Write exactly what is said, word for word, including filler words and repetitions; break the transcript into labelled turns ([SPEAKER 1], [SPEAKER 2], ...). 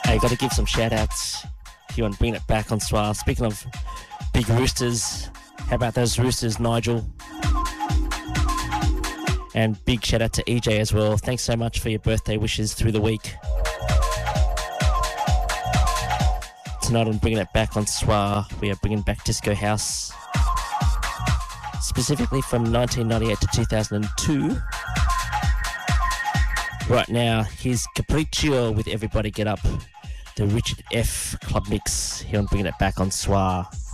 [SPEAKER 1] Hey, got to give some shout outs here on Bringing It Back on Soir. Speaking of big roosters, how about those roosters, Nigel? And big shout out to E J as well. Thanks so much for your birthday wishes through the week. Tonight on Bringing It Back on Soir, we are bringing back Disco House, specifically from nineteen ninety-eight to two thousand two. Right now, here's Capriccio with Everybody Get Up, the Richard F. Club Mix here on Bringing It Back on Soir.